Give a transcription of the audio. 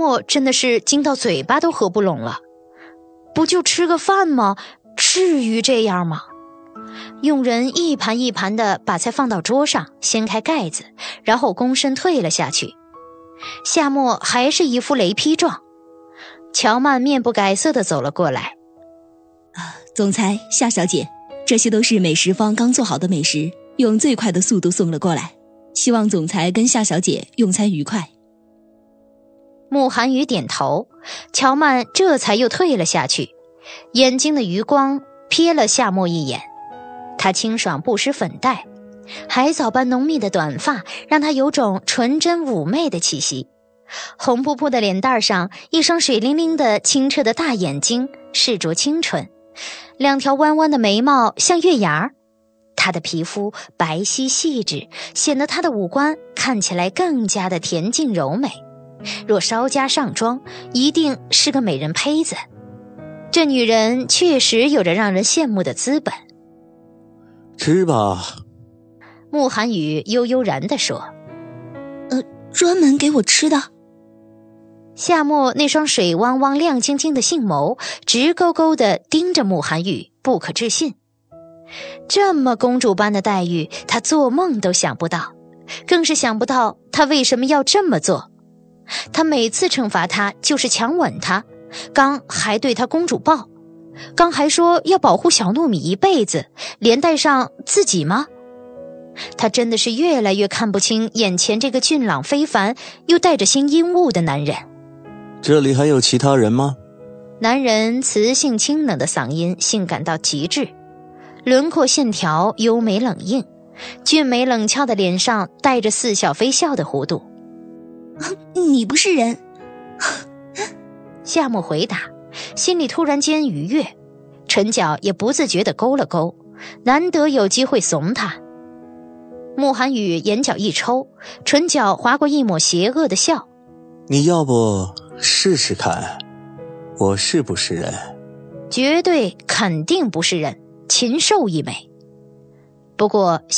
沫真的是惊到嘴巴都合不拢了。不就吃个饭吗？至于这样吗？佣人一盘一盘地把菜放到桌上，掀开盖子，然后躬身退了下去。夏沫还是一副雷劈状。乔曼面不改色地走了过来。 总裁，夏小姐，这些都是美食坊刚做好的美食，用最快的速度送了过来，希望总裁跟夏小姐用餐愉快。 慕寒雨点头，乔曼这才又退了下去，眼睛的余光瞥了夏沫一眼。他清爽不施粉黛，海藻般浓密的短发让他有种纯真妩媚的气息。红扑扑的脸蛋上，一双水灵灵的清澈的大眼睛饰着清纯，两条弯弯的眉毛像月牙。她的皮肤白皙细致，显得她的五官看起来更加的恬静柔美。若稍加上妆，一定是个美人胚子。这女人确实有着让人羡慕的资本。 吃吧。 慕寒雨悠悠然地说。 专门给我吃的？ 夏沫那双水汪汪亮晶晶的杏眸直勾勾地盯着慕寒雨，不可置信。这么公主般的待遇，她做梦都想不到，更是想不到她为什么要这么做。她每次惩罚她就是强吻她，刚还对她公主抱，刚还说要保护小糯米一辈子，连带上自己吗？她真的是越来越看不清眼前这个俊朗非凡又带着些阴雾的男人。 这里还有其他人吗？ 男人磁性清冷的嗓音性感到极致，轮廓线条优美冷硬，俊美冷俏的脸上带着似笑非笑的弧度。 你不是人。 夏沫回答，心里突然间愉悦，唇角也不自觉地勾了勾，难得有机会怂他。慕寒雨眼角一抽，唇角划过一抹邪恶的笑。 你要不试试看，我是不是人？ 绝对肯定不是人，禽兽一枚。不过